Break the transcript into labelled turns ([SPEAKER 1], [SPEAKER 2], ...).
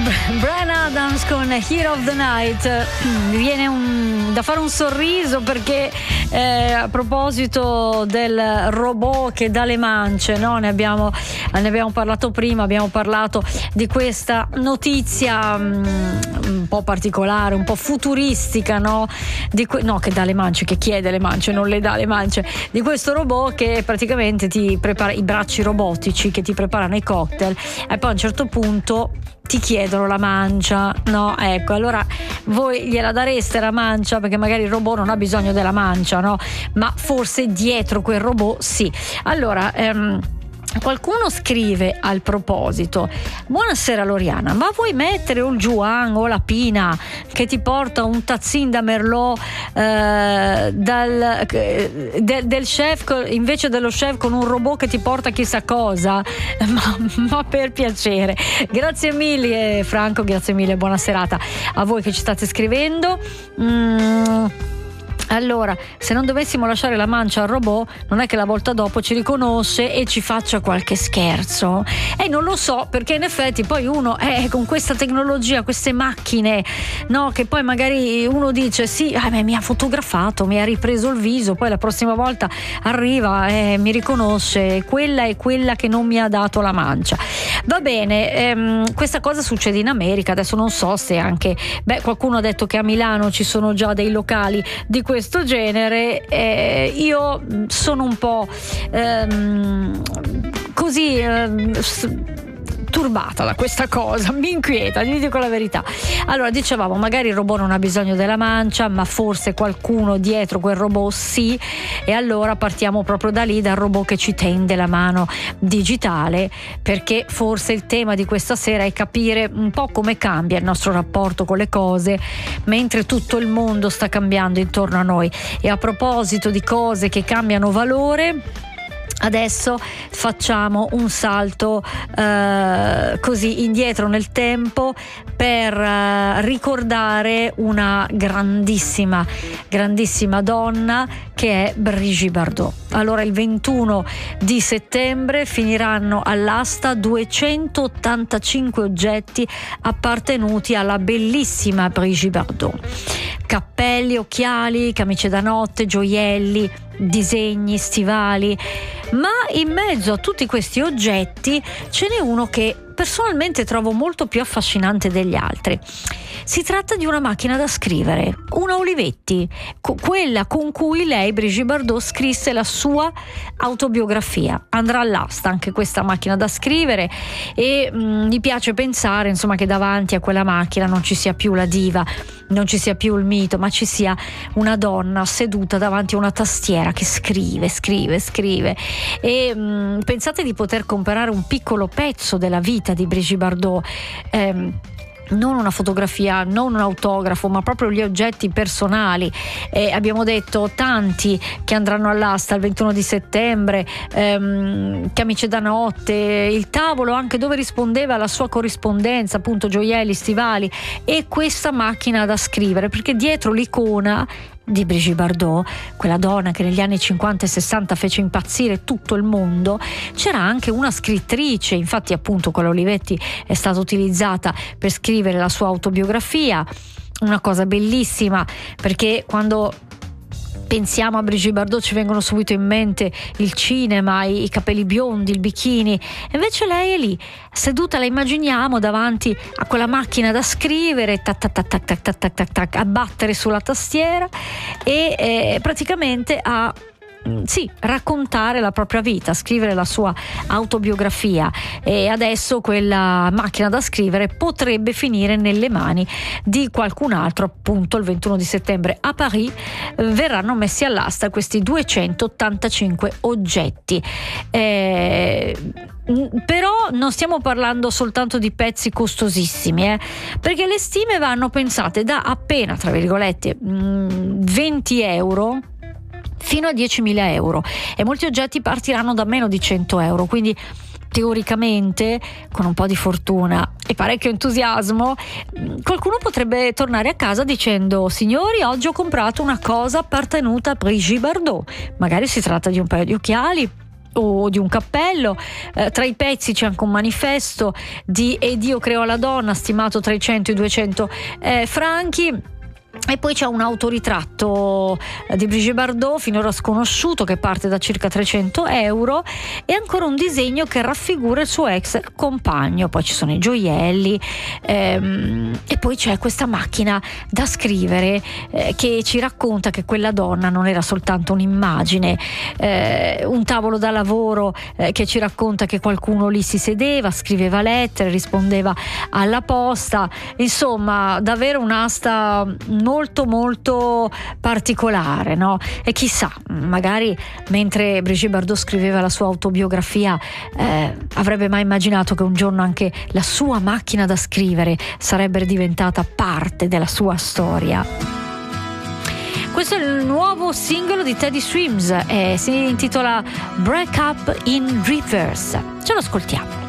[SPEAKER 1] Bryan Adams con Hero of the Night. Mi viene da fare un sorriso perché a proposito del robot che dà le mance, no? Ne abbiamo parlato prima, abbiamo parlato di questa notizia un po' particolare, un po' futuristica, no? Che dà le mance, che chiede le mance, non le dà le mance, di questo robot che praticamente ti prepara i bracci robotici che ti preparano i cocktail e poi a un certo punto ti chiedono la mancia, no? Ecco, allora voi gliela dareste la mancia, perché magari il robot non ha bisogno della mancia, no? Ma forse dietro quel robot sì. Allora, qualcuno scrive al proposito: buonasera Loriana, ma vuoi mettere il Juan o la Pina che ti porta un tazzin da Merlot del chef invece dello chef con un robot che ti porta chissà cosa? Ma per piacere, grazie mille Franco, grazie mille, buona serata a voi che ci state scrivendo. Allora, se non dovessimo lasciare la mancia al robot, non è che la volta dopo ci riconosce e ci faccia qualche scherzo? Non lo so, perché in effetti poi uno con questa tecnologia, queste macchine, no, che poi magari uno dice sì, mi ha fotografato, mi ha ripreso il viso, poi la prossima volta arriva e mi riconosce, quella è quella che non mi ha dato la mancia. Va bene, questa cosa succede in America, adesso non so se anche, qualcuno ha detto che a Milano ci sono già dei locali di questo genere. Io sono un po' così turbata da questa cosa, mi inquieta, vi dico la verità. Allora, dicevamo, magari il robot non ha bisogno della mancia, ma forse qualcuno dietro quel robot sì, e allora partiamo proprio da lì, dal robot che ci tende la mano digitale, perché forse il tema di questa sera è capire un po' come cambia il nostro rapporto con le cose mentre tutto il mondo sta cambiando intorno a noi. E a proposito di cose che cambiano valore, adesso facciamo un salto così indietro nel tempo per ricordare una grandissima donna che è Brigitte Bardot. Allora, il 21 di settembre finiranno all'asta 285 oggetti appartenuti alla bellissima Brigitte Bardot. Cappelli, occhiali, camicie da notte, gioielli, disegni, stivali, ma in mezzo a tutti questi oggetti ce n'è uno che personalmente trovo molto più affascinante degli altri. Si tratta di una macchina da scrivere, una Olivetti, quella con cui lei, Brigitte Bardot, scrisse la sua autobiografia. Andrà all'asta anche questa macchina da scrivere e mi piace pensare, insomma, che davanti a quella macchina non ci sia più la diva, non ci sia più il mito, ma ci sia una donna seduta davanti a una tastiera che scrive e pensate di poter comprare un piccolo pezzo della vita di Brigitte Bardot, non una fotografia, non un autografo, ma proprio gli oggetti personali. Abbiamo detto tanti che andranno all'asta il 21 di settembre, camicie da notte, il tavolo anche dove rispondeva alla sua corrispondenza, appunto gioielli, stivali, e questa macchina da scrivere, perché dietro l'icona di Brigitte Bardot, quella donna che negli anni 50 e 60 fece impazzire tutto il mondo, c'era anche una scrittrice. Infatti, appunto, quella Olivetti è stata utilizzata per scrivere la sua autobiografia, una cosa bellissima, perché quando pensiamo a Brigitte Bardot ci vengono subito in mente il cinema, i capelli biondi, il bikini, e invece lei è lì seduta, la immaginiamo davanti a quella macchina da scrivere, tac tac tac tac tac tac tac tac, a battere sulla tastiera e praticamente a raccontare la propria vita, scrivere la sua autobiografia. E adesso quella macchina da scrivere potrebbe finire nelle mani di qualcun altro. Appunto, il 21 di settembre a Parigi verranno messi all'asta questi 285 oggetti. Però non stiamo parlando soltanto di pezzi costosissimi, perché le stime vanno pensate da appena, tra virgolette, 20 euro fino a 10.000 euro, e molti oggetti partiranno da meno di 100 euro, quindi teoricamente, con un po' di fortuna e parecchio entusiasmo, qualcuno potrebbe tornare a casa dicendo: signori, oggi ho comprato una cosa appartenuta a Brigitte Bardot. Magari si tratta di un paio di occhiali, o di un cappello. Tra i pezzi c'è anche un manifesto di E Dio creò la donna, stimato tra i 100 e i 200 franchi. E poi c'è un autoritratto di Brigitte Bardot, finora sconosciuto, che parte da circa 300 euro, e ancora un disegno che raffigura il suo ex compagno. Poi ci sono i gioielli, e poi c'è questa macchina da scrivere che ci racconta che quella donna non era soltanto un'immagine, un tavolo da lavoro che ci racconta che qualcuno lì si sedeva, scriveva lettere, rispondeva alla posta. Insomma, davvero un'asta molto molto particolare, no? E chissà, magari mentre Brigitte Bardot scriveva la sua autobiografia avrebbe mai immaginato che un giorno anche la sua macchina da scrivere sarebbe diventata parte della sua storia. Questo è il nuovo singolo di Teddy Swims, si intitola Break Up in Reverse. Ce lo ascoltiamo.